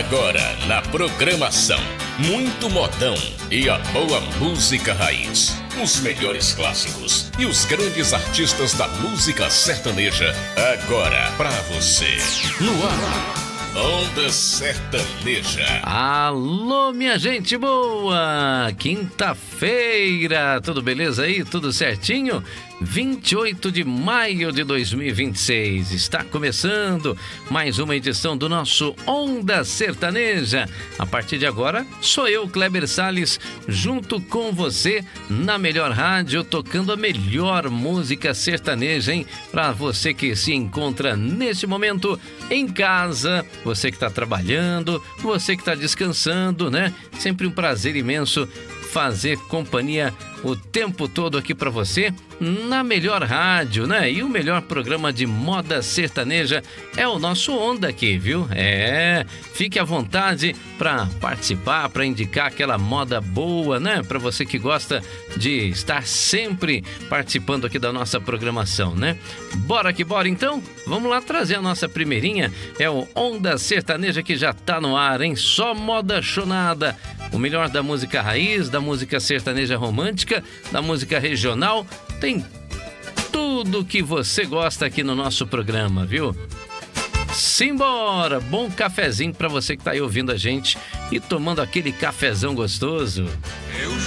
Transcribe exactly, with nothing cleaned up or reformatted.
Agora na programação, muito modão e a boa música raiz. Os melhores clássicos e os grandes artistas da música sertaneja. Agora pra você. No ar, Onda Sertaneja. Alô, minha gente boa! Quinta-feira, tudo beleza aí? Tudo certinho? vinte e oito de maio de dois mil e vinte e seis. Está começando mais uma edição do nosso Onda Sertaneja. A partir de agora, sou eu, Kleber Salles, junto com você na melhor rádio, tocando a melhor música sertaneja, hein? Para você que se encontra nesse momento em casa, você que está trabalhando, você que está descansando, né? Sempre um prazer imenso fazer companhia o tempo todo aqui para você na melhor rádio, né? E o melhor programa de moda sertaneja é o nosso Onda aqui, viu? É, fique à vontade para participar, para indicar aquela moda boa, né? Para você que gosta de estar sempre participando aqui da nossa programação, né? Bora que bora então? Vamos lá trazer a nossa primeirinha, é o Onda Sertaneja que já tá no ar, hein? Só moda chonada, o melhor da música raiz, da música sertaneja romântica, da música regional, tem tudo que você gosta aqui no nosso programa, viu? Simbora! Bom cafezinho pra você que tá aí ouvindo a gente e tomando aquele cafezão gostoso.